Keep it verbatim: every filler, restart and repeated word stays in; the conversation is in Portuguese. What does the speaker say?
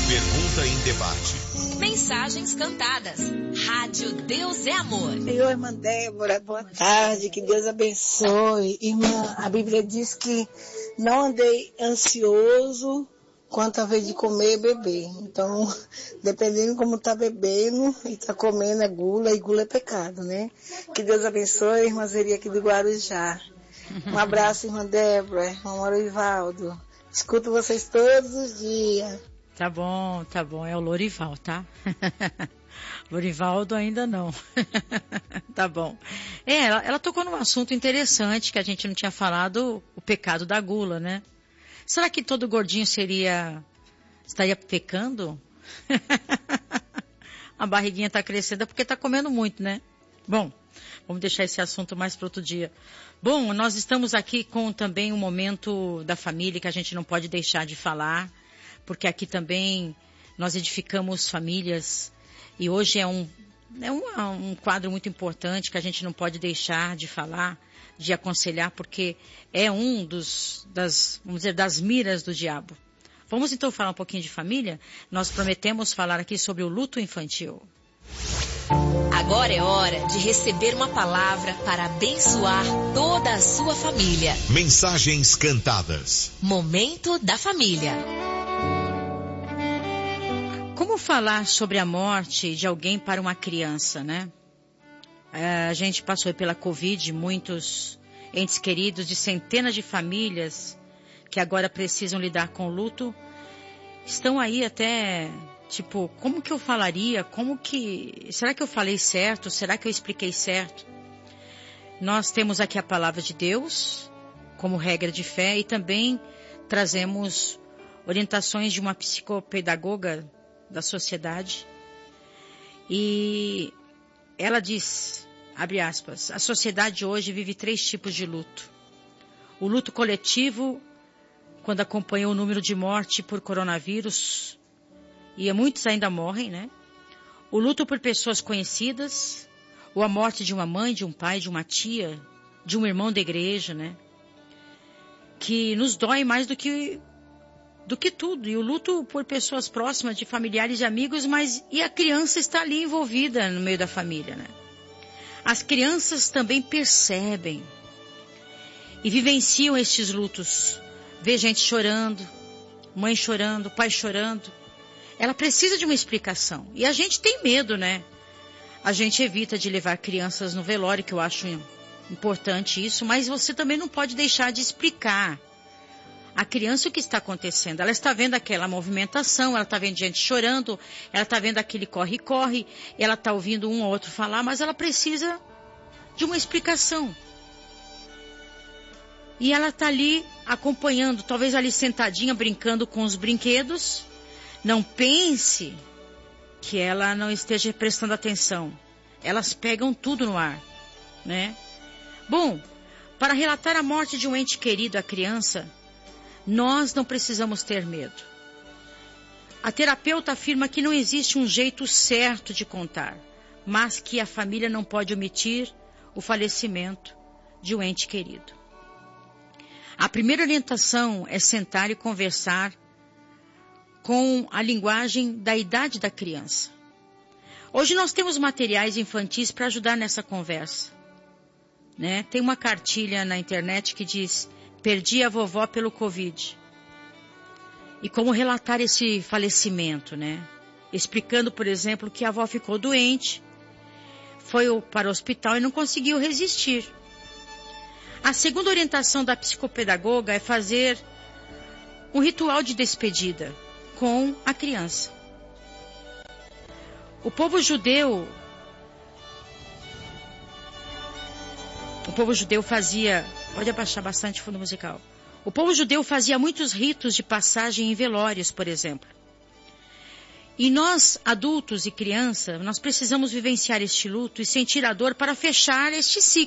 Pergunta em debate. Mensagens cantadas. Rádio Deus é Amor. Eu, irmã Débora, boa tarde, que Deus abençoe. Irmã, a Bíblia diz que não andei ansioso quanto a vez de comer e beber. Então, dependendo como tá bebendo e tá comendo é gula, e gula é pecado, né? Que Deus abençoe, irmã Zeri aqui do Guarujá. Um abraço, irmã Débora, irmão Lorivaldo. Escuto vocês todos os dias. Tá bom, tá bom. É o Lorival, tá? Lorivaldo ainda não. Tá bom. É, ela, ela tocou num assunto interessante que a gente não tinha falado, o pecado da gula, né? Será que todo gordinho seria, estaria pecando? A barriguinha tá crescendo porque tá comendo muito, né? Bom, vamos deixar esse assunto mais para outro dia. Bom, nós estamos aqui com também um momento da família que a gente não pode deixar de falar, porque aqui também nós edificamos famílias e hoje é um, é um, um quadro muito importante que a gente não pode deixar de falar, de aconselhar, porque é um dos, das, vamos dizer, das miras do diabo. Vamos então falar um pouquinho de família? Nós prometemos falar aqui sobre o luto infantil. Agora é hora de receber uma palavra para abençoar toda a sua família. Mensagens cantadas. Momento da família. Como falar sobre a morte de alguém para uma criança, né? A gente passou pela Covid, muitos entes queridos de centenas de famílias que agora precisam lidar com o luto, estão aí até, tipo, como que eu falaria? Como que, será que eu falei certo? Será que eu expliquei certo? Nós temos aqui a palavra de Deus como regra de fé e também trazemos orientações de uma psicopedagoga da sociedade. E ela diz, abre aspas, a sociedade hoje vive três tipos de luto. O luto coletivo, quando acompanha o número de morte por coronavírus, e muitos ainda morrem, né? O luto por pessoas conhecidas, ou a morte de uma mãe, de um pai, de uma tia, de um irmão da igreja, né? Que nos dói mais do que, do que tudo. E o luto por pessoas próximas, de familiares e amigos, mas e a criança está ali envolvida no meio da família, né? As crianças também percebem e vivenciam estes lutos. Vê gente chorando, mãe chorando, pai chorando. Ela precisa de uma explicação. E a gente tem medo, né? A gente evita de levar crianças no velório, que eu acho importante isso, mas você também não pode deixar de explicar a criança o que está acontecendo. Ela está vendo aquela movimentação, ela está vendo gente chorando, ela está vendo aquele corre-corre, ela está ouvindo um ou outro falar, mas ela precisa de uma explicação. E ela está ali acompanhando, talvez ali sentadinha, brincando com os brinquedos. Não pense que ela não esteja prestando atenção. Elas pegam tudo no ar, né? Bom, para relatar a morte de um ente querido à criança, nós não precisamos ter medo. A terapeuta afirma que não existe um jeito certo de contar, mas que a família não pode omitir o falecimento de um ente querido. A primeira orientação é sentar e conversar com a linguagem da idade da criança. Hoje nós temos materiais infantis para ajudar nessa conversa, né? Tem uma cartilha na internet que diz: perdi a vovó pelo Covid. E como relatar esse falecimento, né? Explicando, por exemplo, que a avó ficou doente, foi para o hospital e não conseguiu resistir. A segunda orientação da psicopedagoga é fazer um ritual de despedida com a criança. O povo judeu, o povo judeu fazia, pode abaixar bastante o fundo musical. O povo judeu fazia muitos ritos de passagem em velórios, por exemplo. E nós, adultos e crianças, nós precisamos vivenciar este luto e sentir a dor para fechar este ciclo.